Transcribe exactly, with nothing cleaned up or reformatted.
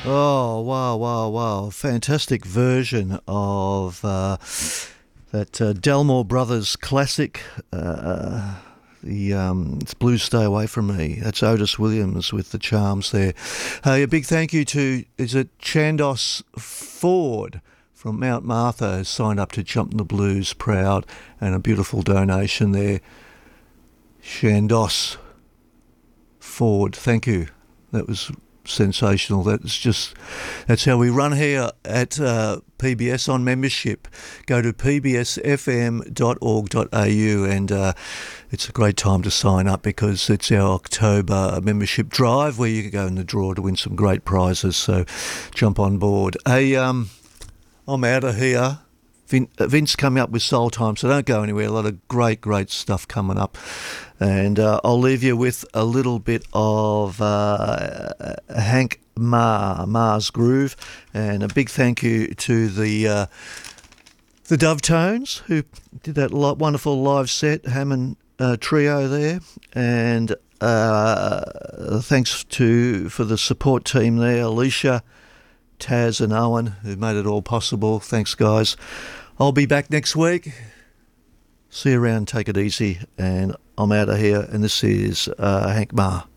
Oh, wow, wow, wow. Fantastic version of uh, that uh, Delmore Brothers classic. Uh, the um, it's Blues Stay Away From Me. That's Otis Williams with the charms there. Hey, a big thank you to, is it Chandos Ford from Mount Martha has signed up to Jump in the Blues, proud, and a beautiful donation there. Chandos Ford, thank you. That was sensational. That's just that's how we run here at uh, P B S on membership. Go to p b s f m dot org dot a u and uh, it's a great time to sign up because it's our October membership drive where you can go in the draw to win some great prizes. So jump on board. Hey, um, I'm out of here. Vin- uh, Vince coming up with Soul Time, so don't go anywhere. A lot of great, great stuff coming up. And uh, I'll leave you with a little bit of uh, Hank Ma, Ma's Groove. And a big thank you to the uh, the Dovetones who did that lo- wonderful live set, Hammond uh, trio there. And uh, thanks to for the support team there, Alicia, Taz and Owen, who made it all possible. Thanks, guys. I'll be back next week. See you around, take it easy, and I'm out of here. And this is uh, Hank Ma.